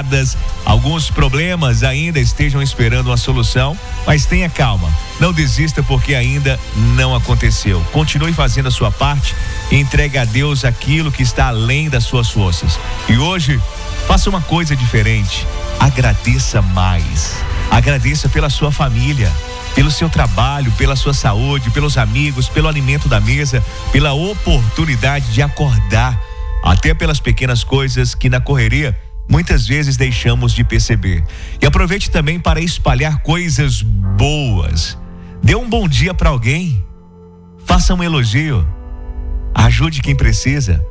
complicadas, alguns problemas ainda estejam esperando uma solução, mas tenha calma, não desista porque ainda não aconteceu. Continue fazendo a sua parte e entregue a Deus aquilo que está além das suas forças. E hoje, faça uma coisa diferente, agradeça mais, agradeça pela sua família, pelo seu trabalho, pela sua saúde, pelos amigos, pelo alimento da mesa, pela oportunidade de acordar, até pelas pequenas coisas que na correria muitas vezes deixamos de perceber. E aproveite também para espalhar coisas boas. Dê um bom dia para alguém, faça um elogio, ajude quem precisa,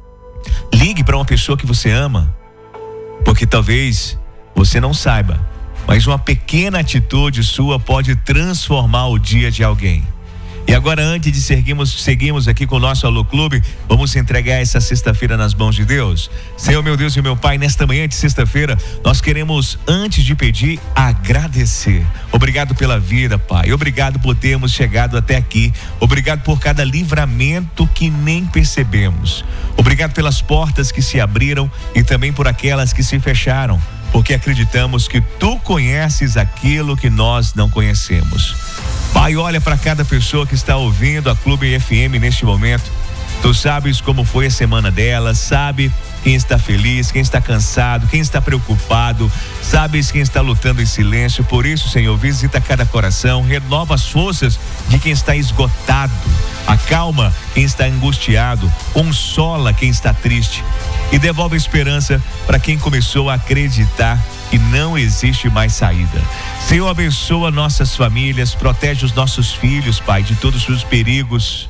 ligue para uma pessoa que você ama, porque talvez você não saiba, mas uma pequena atitude sua pode transformar o dia de alguém. E agora, antes de seguirmos aqui com o nosso Alô Clube, vamos entregar essa sexta-feira nas mãos de Deus. Senhor, meu Deus e meu Pai, nesta manhã de sexta-feira, nós queremos, antes de pedir, agradecer. Obrigado pela vida, Pai. Obrigado por termos chegado até aqui. Obrigado por cada livramento que nem percebemos. Obrigado pelas portas que se abriram e também por aquelas que se fecharam, porque acreditamos que Tu conheces aquilo que nós não conhecemos. Pai, olha para cada pessoa que está ouvindo a Clube FM neste momento. Tu sabes como foi a semana dela, sabe quem está feliz, quem está cansado, quem está preocupado, sabes quem está lutando em silêncio. Por isso, Senhor, visita cada coração, renova as forças de quem está esgotado, acalma quem está angustiado, consola quem está triste e devolve esperança para quem começou a acreditar que não existe mais saída. Senhor, abençoa nossas famílias, protege os nossos filhos, Pai, de todos os perigos.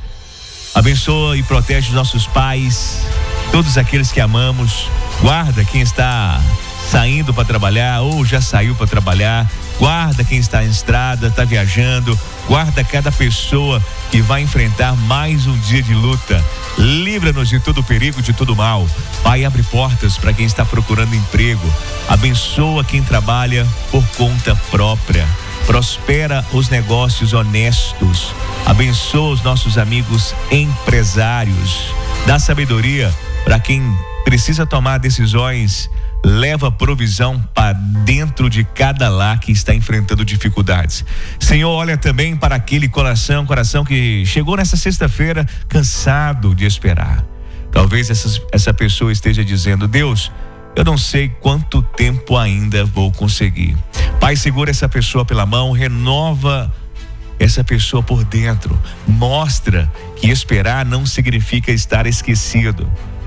Abençoa e protege os nossos pais, todos aqueles que amamos. Guarda quem está saindo para trabalhar ou já saiu para trabalhar. Guarda quem está em estrada, está viajando. Guarda cada pessoa que vai enfrentar mais um dia de luta. Livra-nos de todo perigo, de todo mal. Pai, abre portas para quem está procurando emprego. Abençoa quem trabalha por conta própria. Prospera os negócios honestos. Abençoa os nossos amigos empresários. Dá sabedoria para quem precisa tomar decisões. Leva provisão para dentro de cada lar que está enfrentando dificuldades. Senhor, olha também para aquele coração que chegou nessa sexta-feira cansado de esperar. Talvez essa pessoa esteja dizendo: Deus, eu não sei quanto tempo ainda vou conseguir. Pai, segura essa pessoa pela mão, renova essa pessoa por dentro. Mostra que esperar não significa estar esquecido.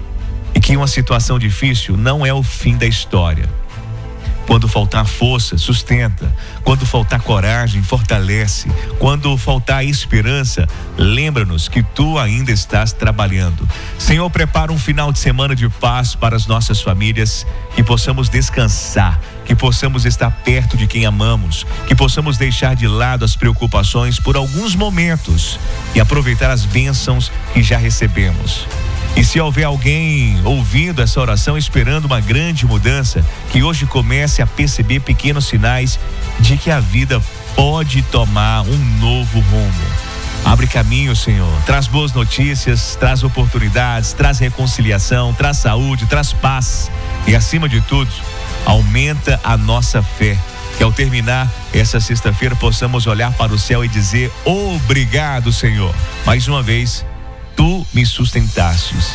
E que uma situação difícil não é o fim da história. Quando faltar força, sustenta. Quando faltar coragem, fortalece. Quando faltar esperança, lembra-nos que Tu ainda estás trabalhando. Senhor, prepara um final de semana de paz para as nossas famílias, que possamos descansar, que possamos estar perto de quem amamos, que possamos deixar de lado as preocupações por alguns momentos e aproveitar as bênçãos que já recebemos. E se houver alguém ouvindo essa oração esperando uma grande mudança, que hoje comece a perceber pequenos sinais de que a vida pode tomar um novo rumo. Abre caminho, Senhor, traz boas notícias, traz oportunidades, traz reconciliação, traz saúde, traz paz e, acima de tudo, aumenta a nossa fé. Que ao terminar essa sexta-feira possamos olhar para o céu e dizer: obrigado, Senhor, mais uma vez Tu me sustentastes.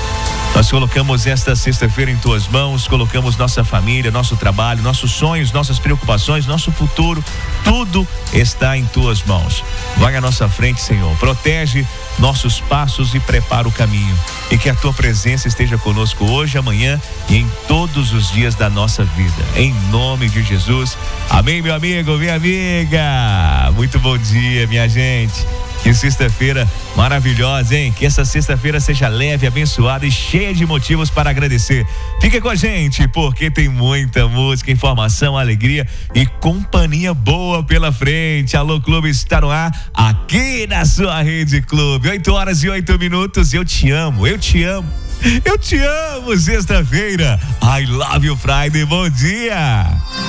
Nós colocamos esta sexta-feira em Tuas mãos, colocamos nossa família, nosso trabalho, nossos sonhos, nossas preocupações, nosso futuro, tudo está em Tuas mãos. Vai à nossa frente, Senhor, protege nossos passos e prepara o caminho, e que a Tua presença esteja conosco hoje, amanhã e em todos os dias da nossa vida, em nome de Jesus, amém, meu amigo, minha amiga. Muito bom dia, minha gente. Que sexta-feira maravilhosa, hein? Que essa sexta-feira seja leve, abençoada e cheia de motivos para agradecer. Fica com a gente, porque tem muita música, informação, alegria e companhia boa pela frente. Alô Clube está no ar, aqui na sua Rede Clube. 8h08. Eu te amo, eu te amo. Eu te amo, sexta-feira. I love you, Friday. Bom dia.